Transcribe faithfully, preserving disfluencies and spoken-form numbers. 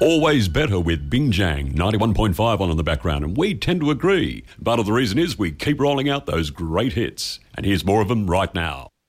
Always better with Bing Jang, ninety-one point five on in the background, and we tend to agree. Part of the reason is we keep rolling out those great hits. And here's more of them right now.